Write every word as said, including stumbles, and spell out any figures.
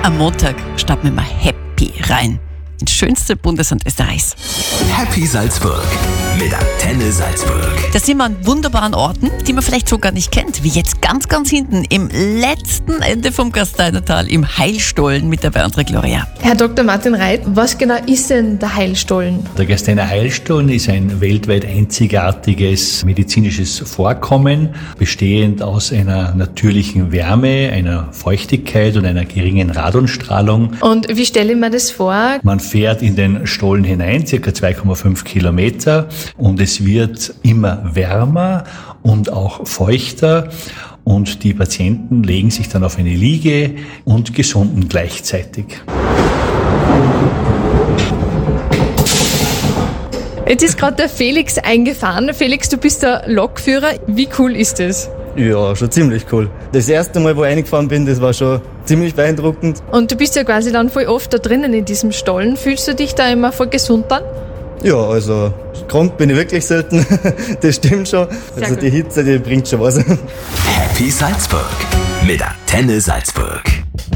Am Montag starten wir mal happy rein ins schönste Bundesland Österreichs. Happy Salzburg mit Antenne Salzburg. Da sind wir an wunderbaren Orten, die man vielleicht so gar nicht kennt, wie jetzt ganz, ganz hinten im letzten Ende vom Gasteinertal im Heilstollen mit dabei unsere Gloria. Herr Doktor Martin Reit, was genau ist denn der Heilstollen? Der Gasteiner Heilstollen ist ein weltweit einzigartiges medizinisches Vorkommen, bestehend aus einer natürlichen Wärme, einer Feuchtigkeit und einer geringen Radonstrahlung. Und wie stelle ich mir das vor? Man fährt in den Stollen hinein, circa zwei Komma fünf Kilometer, und es wird immer wärmer und auch feuchter. Und die Patienten legen sich dann auf eine Liege und gesunden gleichzeitig. Jetzt ist gerade der Felix eingefahren. Felix, du bist der Lokführer. Wie cool ist das? Ja, schon ziemlich cool. Das erste Mal, wo ich reingefahren bin, das war schon ziemlich beeindruckend. Und du bist ja quasi dann voll oft da drinnen in diesem Stollen. Fühlst du dich da immer voll gesund dann? Ja, also krank bin ich wirklich selten. Das stimmt schon. Also die Hitze, die bringt schon was. Happy Salzburg mit Antenne Salzburg.